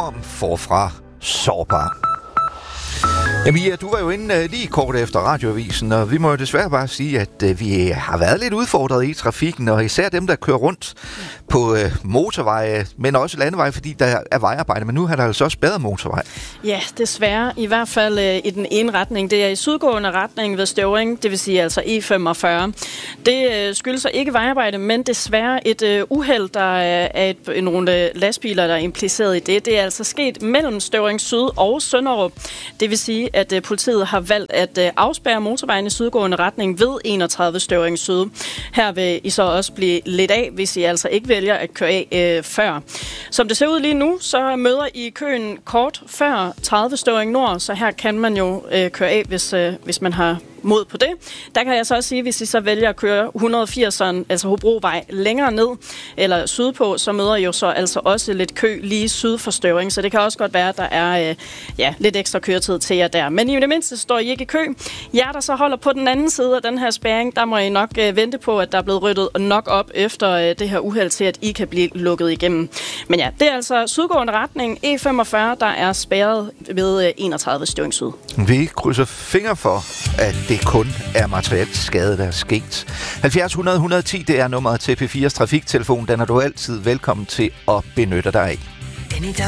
om Forfra Sårbar. Emilia, du var jo inde lige kort efter radioavisen, og vi må jo desværre bare sige, at vi har været lidt udfordret i trafikken, og især dem, der kører rundt på motorveje, men også landeveje, fordi der er vejarbejde. Men nu har der altså også bedre motorvej. Ja, desværre. I hvert fald i den ene retning. Det er i sydgående retning ved Støvring, det vil sige altså E45. Det skyldes ikke vejarbejde, men desværre et uheld, der er nogle lastbiler, der er impliceret i det. Det er altså sket mellem Støvring Syd og Sønderup. Det vil sige, at politiet har valgt at afspærre motorvejen i sydgående retning ved 31 Støvring Syd. Her vil I så også blive lidt af, hvis I altså ikke vælger at køre af før. Som det ser ud lige nu, så møder I køen kort før 30 Støvring Nord, så her kan man jo køre af, hvis man har mod på det. Der kan jeg så også sige, hvis I så vælger at køre 180'eren, altså Hobrovej, længere ned, eller sydpå, så møder I jo så altså også lidt kø lige syd for Støvring, så det kan også godt være, at der er lidt ekstra køretid til jer der. Men i det mindste står I ikke i kø. Jer, der så holder på den anden side af den her spærring, der må I nok vente på, at der er blevet ryddet nok op efter det her uheld til, at I kan blive lukket igennem. Men ja, det er altså sydgående retning E45, der er spærret ved 31 Støvring Syd. Vi krydser fingre for, at det kun er materielt skade, der er sket. 70 100 110, det er nummeret til P4's trafiktelefon. Den er du altid velkommen til at benytte dig af.